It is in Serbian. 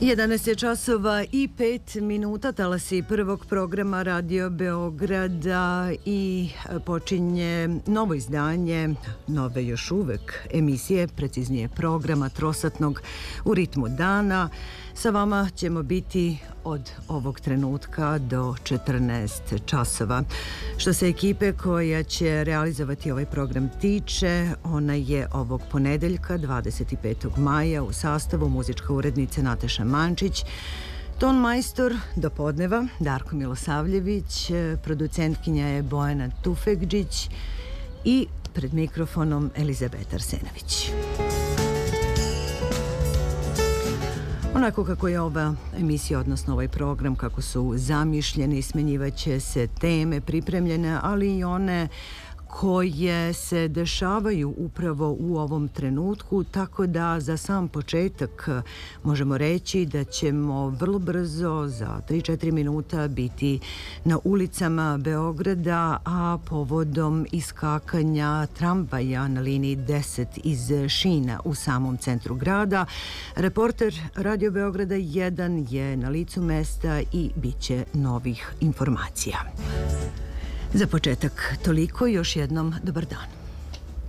11 je časova i 5 minuta, talasi prvog programa Radio Beograda i počinje novo izdanje nove još uvek emisije, preciznije programa trosatnog u ritmu dana. Sa vama ćemo biti od ovog trenutka do 14 časova. Što se ekipe koja će realizovati ovaj program tiče, ona je ovog ponedeljka 25. maja u sastavu muzička urednica Nataša Mančić, ton majstor do podneva Darko Milosavljević, producentkinja je Bojana Tufekđić i pred mikrofonom Elizabeta Arsenović. Onako kako je ova emisija, odnosno ovaj program, kako su zamišljeni, smenjivaće se teme pripremljene, ali i one koje se dešavaju upravo u ovom trenutku, tako da za sam početak možemo reći da ćemo vrlo brzo, za 3-4 minuta, biti na ulicama Beograda, a povodom iskakanja tramvaja na liniji 10 iz Šina u samom centru grada. Reporter Radio Beograda 1 je na licu mesta i bit će novih informacija. Za početak toliko, još jednom dobar dan.